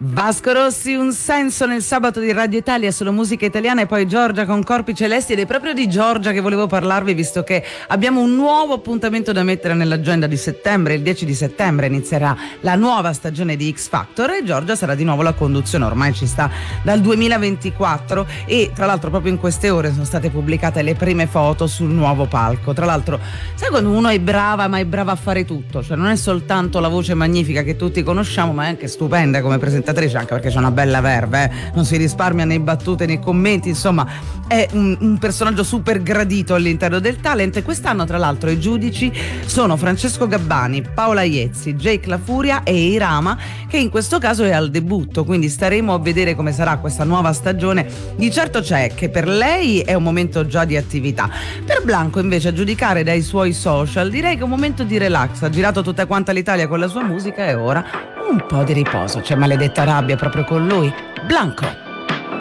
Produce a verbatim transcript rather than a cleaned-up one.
Vasco Rossi, Un senso nel sabato di Radio Italia, solo musica italiana, e poi Giorgia con Corpi Celesti. Ed è proprio di Giorgia che volevo parlarvi, visto che abbiamo un nuovo appuntamento da mettere nell'agenda di settembre. Il dieci di settembre inizierà la nuova stagione di X Factor e Giorgia sarà di nuovo la conduzione. Ormai ci sta dal duemilaventiquattro e tra l'altro proprio in queste ore sono state pubblicate le prime foto sul nuovo palco. Tra l'altro, sai quando uno è brava, ma è brava a fare tutto, cioè non è soltanto la voce magnifica che tutti conosciamo, ma è anche stupenda come presentatrice, anche perché c'è una bella verve, eh? Non si risparmia né battute né commenti, insomma è un, un personaggio super gradito all'interno del talent. E quest'anno tra l'altro i giudici sono Francesco Gabbani, Paola Iezzi, Jake La Furia e Irama, che in questo caso è al debutto, quindi staremo a vedere come sarà questa nuova stagione. Di certo c'è che per lei è un momento già di attività, per Blanco invece, a giudicare dai suoi social, direi che è un momento di relax. Ha girato tutta quanta l'Italia con la sua musica e ora un po' di riposo. C'è maledetta rabbia proprio con lui. Blanco.